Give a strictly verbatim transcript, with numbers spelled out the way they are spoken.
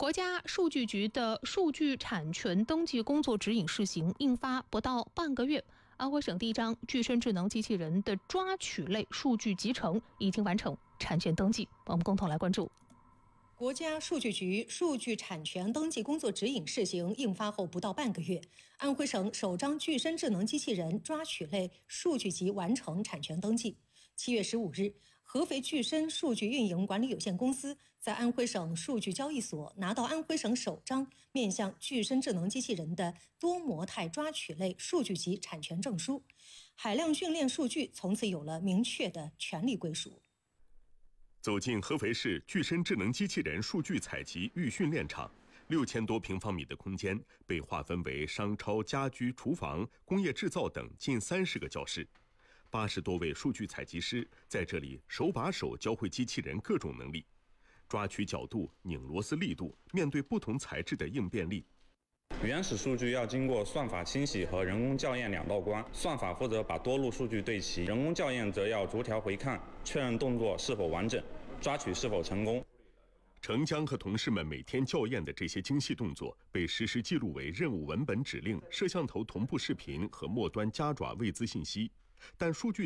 国家数据局的数据产权登记工作指引试行印发不到半个月，安徽省第一张具身智能机器人的抓取类数据集成已经完成产权登记。我们共同来关注。 国家数据局数据产权登记工作指引试行印发后不到半个月，安徽省首张具身智能机器人抓取类数据集完成产权登记。七月十五日，合肥具身数据运营管理有限公司在安徽省数据交易所拿到安徽省首张面向具身智能机器人的多模态抓取类数据集产权证书，海量训练数据从此有了明确的权利归属。 走进合肥市具身智能机器人数据采集预训练场，六千多平方米的空间被划分为商超、家居、厨房、工业制造等近三十个教室。八十多位数据采集师在这里手把手教会机器人各种能力，抓取角度、拧螺丝力度，面对不同材质的应变力。 原始数据要经过算法清洗和人工校验两道关，算法负责把多路数据对齐，人工校验则要逐条回看，确认动作是否完整，抓取是否成功。 程江和同事们每天校验的这些精细动作被实时记录为任务文本指令、摄像头同步视频和末端夹爪位资信息，但数据